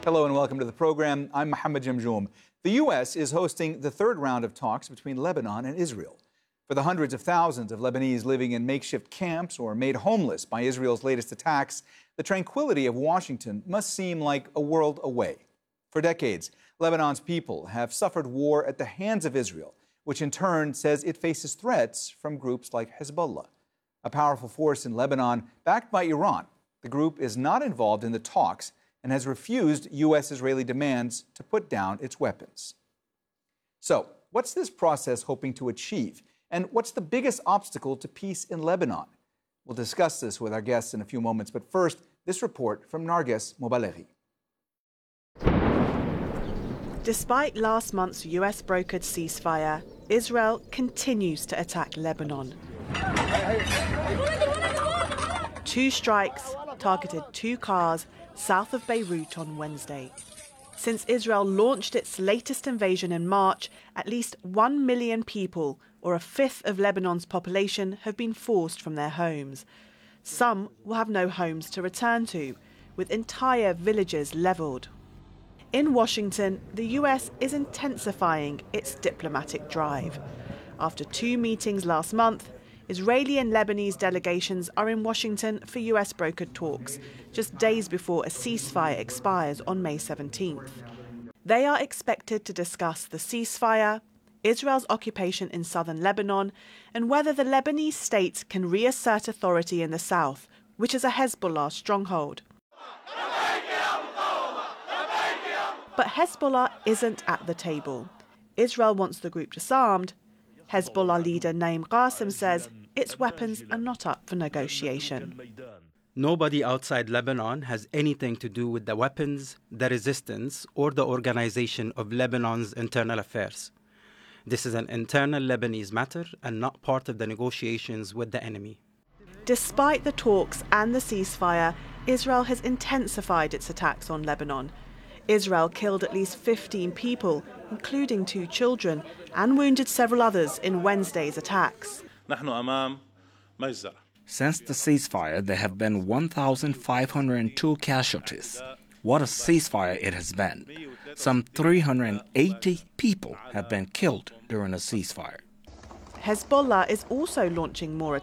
Hello and welcome to the program. I'm Mohammed Jamjoom. The U.S. is hosting the third round of talks between Lebanon and Israel. For the hundreds of thousands of Lebanese living in makeshift camps or made homeless by Israel's latest attacks, the tranquility of Washington must seem like a world away. For decades, Lebanon's people have suffered war at the hands of Israel, which in turn says it faces threats from groups like Hezbollah. A powerful force in Lebanon backed by Iran, the group is not involved in the talks and has refused U.S.-Israeli demands to put down its weapons. So, what's this process hoping to achieve? And what's the biggest obstacle to peace in Lebanon? We'll discuss this with our guests in a few moments, but first, this report from Narges Mobalaghi. Despite last month's US-brokered ceasefire, Israel continues to attack Lebanon. 2 strikes targeted 2 cars south of Beirut on Wednesday. Since Israel launched its latest invasion in March, at least 1 million people, or a fifth of Lebanon's population, have been forced from their homes. Some will have no homes to return to, with entire villages leveled. In Washington, the US is intensifying its diplomatic drive. After 2 meetings last month, Israeli and Lebanese delegations are in Washington for US-brokered talks, just days before a ceasefire expires on May 17th. They are expected to discuss the ceasefire, Israel's occupation in southern Lebanon, and whether the Lebanese state can reassert authority in the south, which is a Hezbollah stronghold. But Hezbollah isn't at the table. Israel wants the group disarmed. Hezbollah leader Naim Qassem says its weapons are not up for negotiation. Nobody outside Lebanon has anything to do with the weapons, the resistance, or the organization of Lebanon's internal affairs. This is an internal Lebanese matter and not part of the negotiations with the enemy. Despite the talks and the ceasefire, Israel has intensified its attacks on Lebanon. Israel killed at least 15 people, including 2 children, and wounded several others in Wednesday's attacks. Since the ceasefire, there have been 1,502 casualties. What a ceasefire it has been. Some 380 people have been killed during a ceasefire. Hezbollah is also launching more attacks.